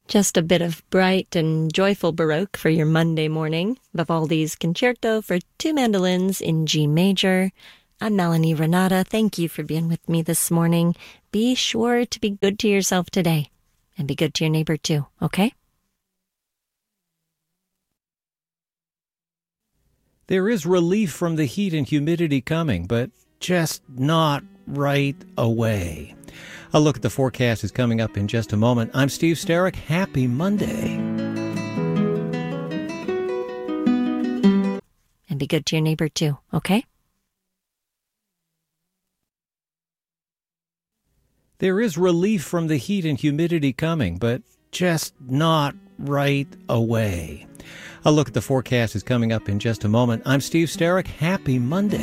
Just a bit of bright and joyful Baroque for your Monday morning. Vivaldi's Concerto for Two Mandolins in G major. I'm Melanie Renata. Thank you for being with me this morning. Be sure to be good to yourself today and be good to your neighbor too, okay? There is relief from the heat and humidity coming, but just not right away. A look at the forecast is coming up in just a moment. I'm Steve Sterrick. Happy Monday. And be good to your neighbor too, okay? There is relief from the heat and humidity coming, but just not right away. A look at the forecast is coming up in just a moment. I'm Steve Sterrick. Happy Monday.